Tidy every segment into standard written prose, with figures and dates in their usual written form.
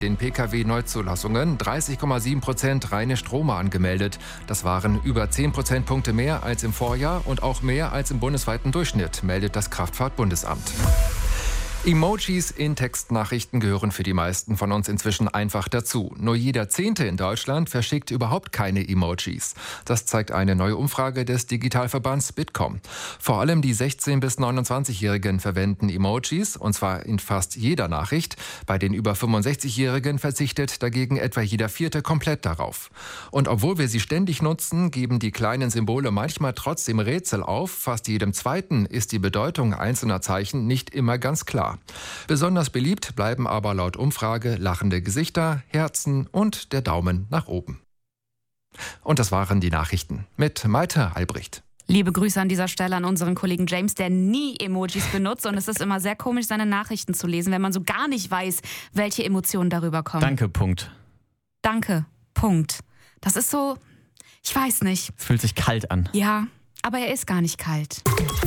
Den Pkw-Neuzulassungen 30,7% reine Stromer angemeldet. Das waren über 10 Prozentpunkte mehr als im Vorjahr und auch mehr als im bundesweiten Durchschnitt, meldet das Kraftfahrtbundesamt. Emojis in Textnachrichten gehören für die meisten von uns inzwischen einfach dazu. Nur jeder Zehnte in Deutschland verschickt überhaupt keine Emojis. Das zeigt eine neue Umfrage des Digitalverbands Bitkom. Vor allem die 16- bis 29-Jährigen verwenden Emojis, und zwar in fast jeder Nachricht. Bei den über 65-Jährigen verzichtet dagegen etwa jeder Vierte komplett darauf. Und obwohl wir sie ständig nutzen, geben die kleinen Symbole manchmal trotzdem Rätsel auf. Fast jedem Zweiten ist die Bedeutung einzelner Zeichen nicht immer ganz klar. Besonders beliebt bleiben aber laut Umfrage lachende Gesichter, Herzen und der Daumen nach oben. Und das waren die Nachrichten mit Malte Albrecht. Liebe Grüße an dieser Stelle an unseren Kollegen James, der nie Emojis benutzt. Und es ist immer sehr komisch, seine Nachrichten zu lesen, wenn man so gar nicht weiß, welche Emotionen darüber kommen. Danke, Punkt. Danke, Punkt. Das ist so, ich weiß nicht. Es fühlt sich kalt an. Ja, aber er ist gar nicht kalt.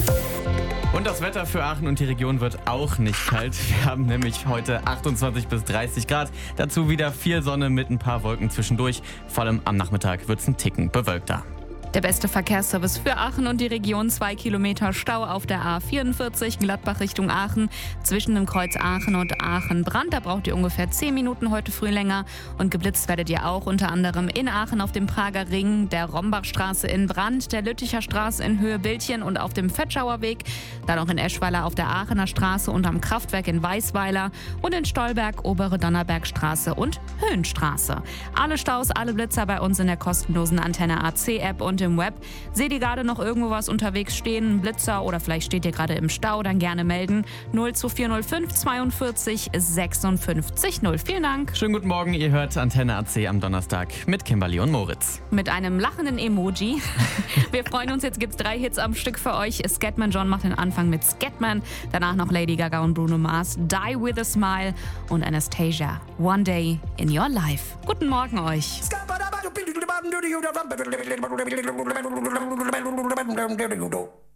Und das Wetter für Aachen und die Region wird auch nicht kalt. Wir haben nämlich heute 28 bis 30 Grad. Dazu wieder viel Sonne mit ein paar Wolken zwischendurch. Vor allem am Nachmittag wird es ein Ticken bewölkter. Der beste Verkehrsservice für Aachen und die Region. 2 Kilometer Stau auf der A44 Gladbach Richtung Aachen. Zwischen dem Kreuz Aachen und Aachen-Brand. Da braucht ihr ungefähr 10 Minuten heute früh länger. Und geblitzt werdet ihr auch unter anderem in Aachen auf dem Prager Ring, der Rombachstraße in Brand, der Lütticher Straße in Höhe Bildchen und auf dem Fetschauer Weg. Dann noch in Eschweiler auf der Aachener Straße und am Kraftwerk in Weißweiler. Und in Stolberg, Obere Donnerbergstraße und Höhenstraße. Alle Staus, alle Blitzer bei uns in der kostenlosen Antenne AC-App und im Web. Seht ihr gerade noch irgendwo was unterwegs stehen, ein Blitzer oder vielleicht steht ihr gerade im Stau, dann gerne melden. 02405 42 56 0. Vielen Dank. Schönen guten Morgen, ihr hört Antenne AC am Donnerstag mit Kimberly und Moritz. Mit einem lachenden Emoji. Wir freuen uns, jetzt gibt's 3 Hits am Stück für euch. Scatman John macht den Anfang mit Scatman, danach noch Lady Gaga und Bruno Mars, Die With A Smile und Anastasia, One Day In Your Life. Guten Morgen euch. Do